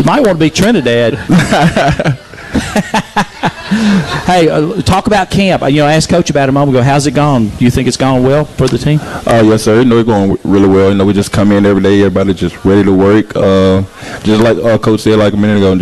might want to be Trinidad. Hey, talk about camp. I asked Coach about it a moment ago. How's it gone? Do you think it's gone well for the team? Yes, sir. It's going really well. We just come in every day. Everybody just ready to work. Just like Coach said like a minute ago,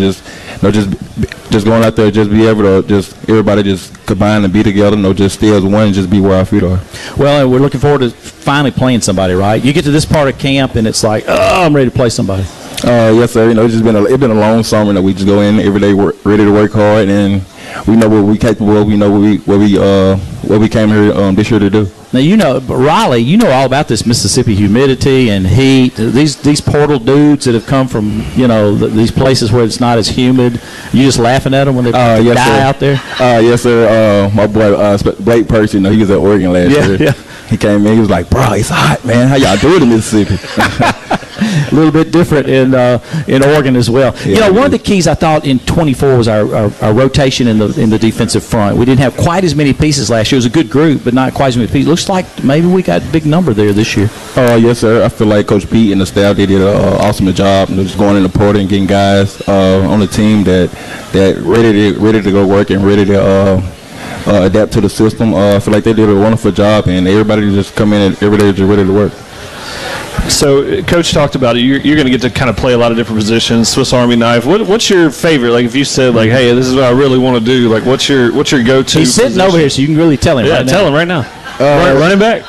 just going out there, just be able to everybody just combine and be together. Just stay as one and just be where our feet are. Well, and we're looking forward to finally playing somebody, right? You get to this part of camp and it's like, oh, I'm ready to play somebody. Yes, sir. It's just been a long summer. We just go in every day, ready to work hard, and we know what we're capable of. We know what we came here this year to do. Now, Riley, all about this Mississippi humidity and heat. These portal dudes that have come from, these places where it's not as humid. You just laughing at them when they yes, die out there? Yes, sir. My boy Blake Percy, he was at Oregon last year. Yeah. He came in. He was like, "Bro, it's hot, man. How y'all do it in Mississippi?" A little bit different in Oregon as well. Yeah, one of the keys I thought in 24 was our rotation in the defensive front. We didn't have quite as many pieces last year. It was a good group, but not quite as many pieces. Looks like maybe we got a big number there this year. Yes, sir. I feel like Coach Pete and the staff, they did an awesome job. Just going in the portal and getting guys on the team that ready to go work and ready to adapt to the system. I feel like they did a wonderful job, and everybody just come in every day just ready to work. So, Coach talked about it. You're going to get to kind of play a lot of different positions, Swiss Army knife. What's your favorite? Like, if you said, like, hey, this is what I really want to do, like, what's your go-to He's sitting position? over here, so you can really tell him right now. Tell him right now. Running back.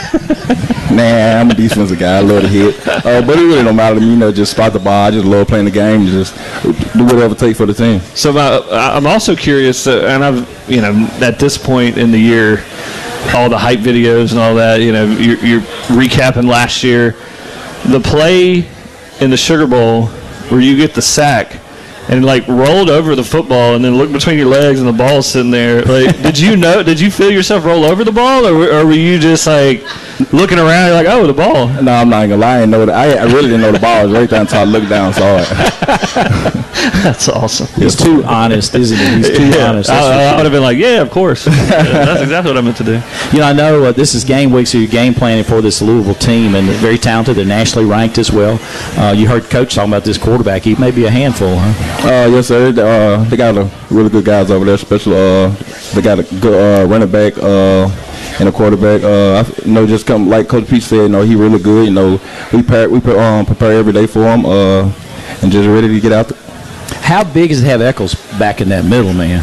Nah, I'm a defensive guy. I love to hit. But it really don't matter to me, just spot the ball. I just love playing the game. Just do whatever it takes for the team. So, I'm also curious, and I've, at this point in the year, all the hype videos and all that, you're recapping last year. The play in the Sugar Bowl where you get the sack and rolled over the football and then looked between your legs and the ball's sitting there. Like, did you feel yourself roll over the ball, or were you just looking around? You're like, oh, the ball. No, I'm not gonna lie. I really didn't know the ball was right there until I looked down and saw it. That's awesome. He's too honest, isn't he? He's too honest. I would have been like, yeah, of course. That's exactly what I meant to do. I know this is game week, so you're game planning for this Louisville team, and they're very talented. They're nationally ranked as well. You heard Coach talking about this quarterback. He may be a handful, huh? Yes, sir. They got a really good guys over there. Especially, they got a good running back and a quarterback. Just come like Coach Pete said. He really good. We prepare every day for him, and just ready to get out there. How big is it to have Eccles back in that middle, man?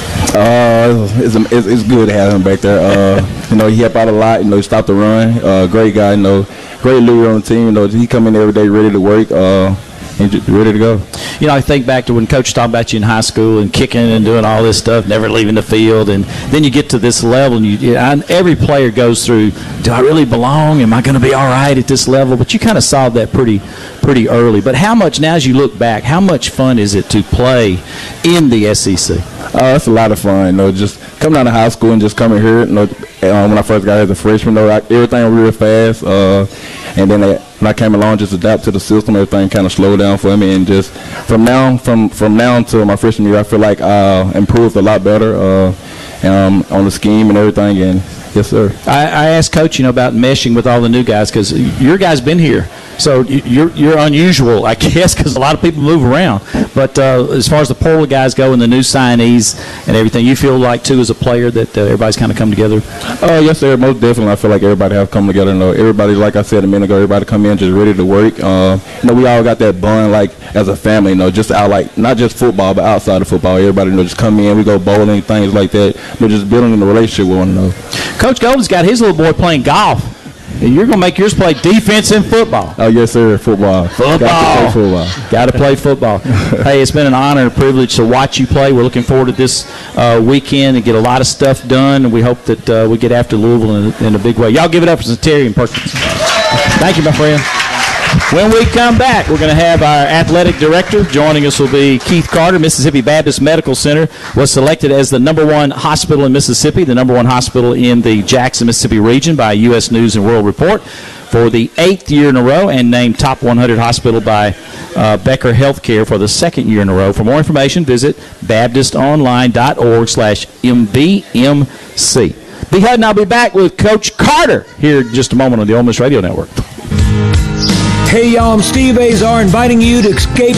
It's good to have him back there. He helped out a lot. He stopped the run. Great guy. Great leader on the team. He come in every day ready to work. And just ready to go. I think back to when Coach was talking about you in high school and kicking and doing all this stuff, never leaving the field, and then you get to this level, and every player goes through, do I really belong? Am I going to be all right at this level? But you kind of solved that pretty early. But how much, now as you look back, how much fun is it to play in the SEC? It's a lot of fun. Just coming out of high school and just coming here. When I first got here as a freshman, everything real fast. And then when I came along, just adapt to the system. Everything kind of slowed down for me, and just from now until my freshman year, I feel like I improved a lot better on the scheme and everything. And yes, sir. I asked Coach, about meshing with all the new guys, because your guys been here, so you're unusual, I guess, because a lot of people move around. But as far as the portal guys go and the new signees and everything, you feel like too as a player that everybody's kind of come together? Yes, sir. Most definitely, I feel like everybody have come together. Everybody, like I said a minute ago, everybody come in just ready to work. We all got that bond as a family. Just out not just football, but outside of football. Everybody just come in. We go bowling, things like that. Just building the relationship with one another. Coach Golden's got his little boy playing golf. And you're going to make yours play defense and football. Oh, yes, sir. Football. Got to play football. Hey, it's been an honor and a privilege to watch you play. We're looking forward to this weekend and get a lot of stuff done. And we hope that we get after Louisville in a big way. Y'all give it up for Terry and Perkins. Thank you, my friend. When we come back, we're going to have our athletic director. Joining us will be Keith Carter. Mississippi Baptist Medical Center was selected as the #1 hospital in Mississippi, the #1 hospital in the Jackson, Mississippi region by U.S. News and World Report for the 8th year in a row, and named top 100 hospital by Becker Healthcare for the 2nd year in a row. For more information, visit baptistonline.org/MBMC. B. Hutton, I'll be back with Coach Carter here in just a moment on the Ole Miss Radio Network. Hey, y'all, I'm Steve Azar inviting you to escape